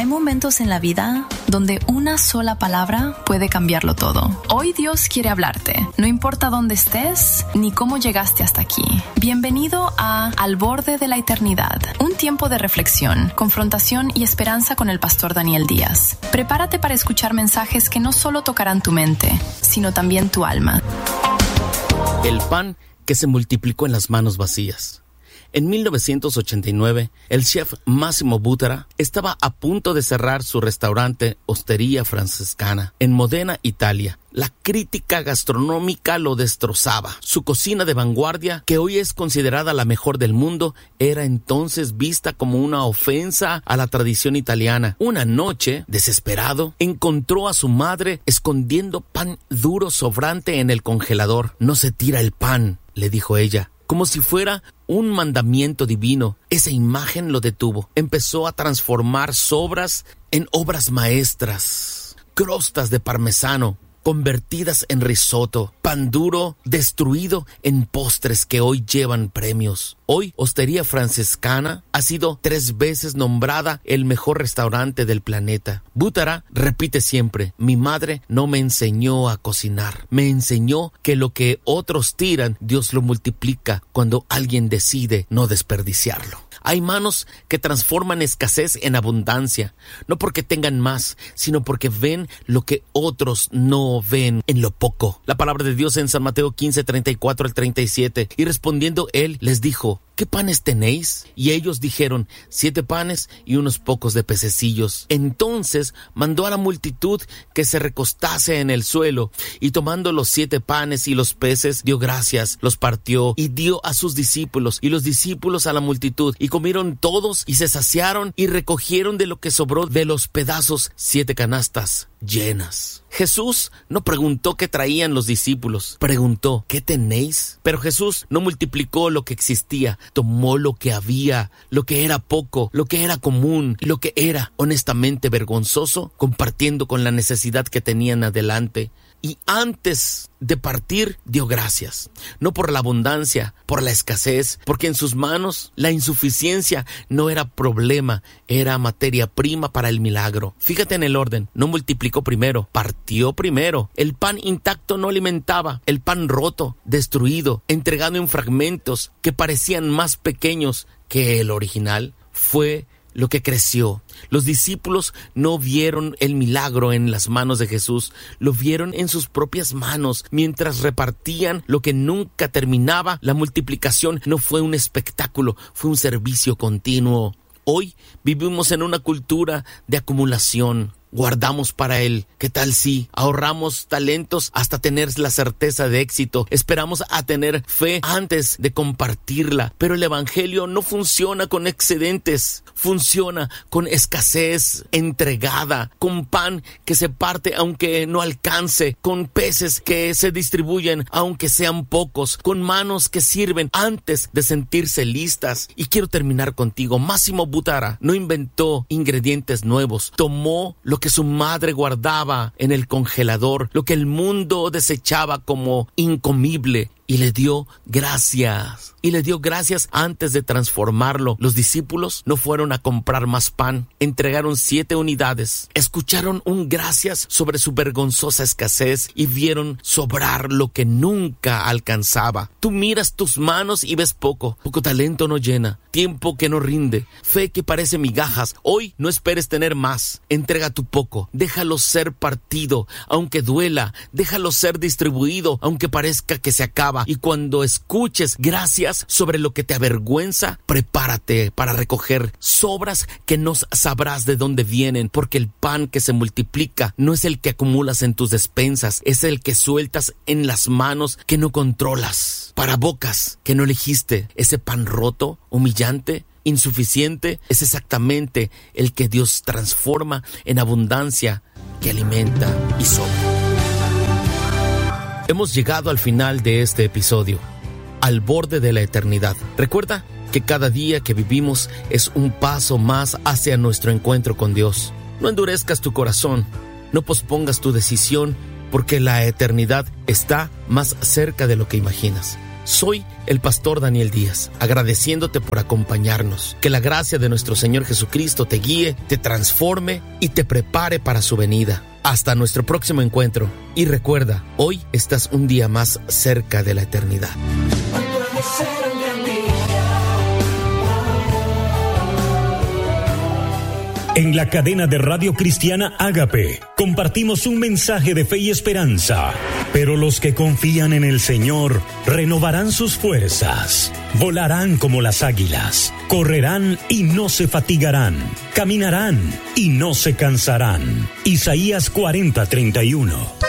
Hay momentos en la vida donde una sola palabra puede cambiarlo todo. Hoy Dios quiere hablarte. No importa dónde estés ni cómo llegaste hasta aquí. Bienvenido a Al Borde de la Eternidad, un tiempo de reflexión, confrontación y esperanza con el pastor Daniel Díaz. Prepárate para escuchar mensajes que no solo tocarán tu mente, sino también tu alma. El pan que se multiplicó en las manos vacías. En 1989, el chef Massimo Butera estaba a punto de cerrar su restaurante Osteria Francescana en Modena, Italia. La crítica gastronómica lo destrozaba. Su cocina de vanguardia, que hoy es considerada la mejor del mundo, era entonces vista como una ofensa a la tradición italiana. Una noche, desesperado, encontró a su madre escondiendo pan duro sobrante en el congelador. «No se tira el pan», le dijo ella, como si fuera un mandamiento divino. Esa imagen lo detuvo. Empezó a transformar sobras en obras maestras. Crostas de parmesano convertidas en risotto, pan duro destruido en postres que hoy llevan premios. Hoy, Osteria Francescana ha sido 3 veces nombrada el mejor restaurante del planeta. Butera repite siempre: mi madre no me enseñó a cocinar, me enseñó que lo que otros tiran, Dios lo multiplica cuando alguien decide no desperdiciarlo. Hay manos que transforman escasez en abundancia, no porque tengan más, sino porque ven lo que otros no ven en lo poco. La palabra de Dios en San Mateo 15, 34 al 37. Y respondiendo él les dijo: ¿qué panes tenéis? Y ellos dijeron: 7 panes y unos pocos de pececillos. Entonces mandó a la multitud que se recostase en el suelo, y tomando los 7 panes y los peces, dio gracias, los partió y dio a sus discípulos, y los discípulos a la multitud. Y comieron todos y se saciaron, y recogieron de lo que sobró de los pedazos 7 canastas llenas. Jesús no preguntó qué traían los discípulos, preguntó: ¿qué tenéis? Pero Jesús no multiplicó lo que existía, tomó lo que había, lo que era poco, lo que era común, lo que era honestamente vergonzoso, compartiendo con la necesidad que tenían adelante. Y antes de partir dio gracias, no por la abundancia, por la escasez, porque en sus manos la insuficiencia no era problema, era materia prima para el milagro. Fíjate en el orden: no multiplicó primero, partió primero. El pan intacto no alimentaba, el pan roto, destruido, entregado en fragmentos que parecían más pequeños que el original, fue lo que creció. Los discípulos no vieron el milagro en las manos de Jesús, lo vieron en sus propias manos. Mientras repartían lo que nunca terminaba, la multiplicación no fue un espectáculo, fue un servicio continuo. Hoy vivimos en una cultura de acumulación. Guardamos para él. ¿Qué tal si ahorramos talentos hasta tener la certeza de éxito? Esperamos a tener fe antes de compartirla. Pero el evangelio no funciona con excedentes. Funciona con escasez entregada, con pan que se parte aunque no alcance, con peces que se distribuyen aunque sean pocos, con manos que sirven antes de sentirse listas. Y quiero terminar contigo. Massimo Butera no inventó ingredientes nuevos. Tomó lo que su madre guardaba en el congelador, lo que el mundo desechaba como incomible, y le dio gracias. Y le dio gracias antes de transformarlo. Los discípulos no fueron a comprar más pan. Entregaron 7 unidades. Escucharon un gracias sobre su vergonzosa escasez y vieron sobrar lo que nunca alcanzaba. Tú miras tus manos y ves poco. Poco talento no llena. Tiempo que no rinde. Fe que parece migajas. Hoy no esperes tener más. Entrega tu poco. Déjalo ser partido, aunque duela. Déjalo ser distribuido, aunque parezca que se acaba. Y cuando escuches gracias sobre lo que te avergüenza, prepárate para recoger sobras que no sabrás de dónde vienen, porque el pan que se multiplica no es el que acumulas en tus despensas, es el que sueltas en las manos que no controlas. Para bocas que no elegiste, ese pan roto, humillante, insuficiente, es exactamente el que Dios transforma en abundancia que alimenta y sobra. Hemos llegado al final de este episodio, al borde de la eternidad. Recuerda que cada día que vivimos es un paso más hacia nuestro encuentro con Dios. No endurezcas tu corazón, no pospongas tu decisión, porque la eternidad está más cerca de lo que imaginas. Soy el pastor Daniel Díaz, agradeciéndote por acompañarnos. Que la gracia de nuestro Señor Jesucristo te guíe, te transforme y te prepare para su venida. Hasta nuestro próximo encuentro. Y recuerda, hoy estás un día más cerca de la eternidad. En la cadena de Radio Cristiana Ágape compartimos un mensaje de fe y esperanza. Pero los que confían en el Señor renovarán sus fuerzas, volarán como las águilas, correrán y no se fatigarán, caminarán y no se cansarán. Isaías 40:31.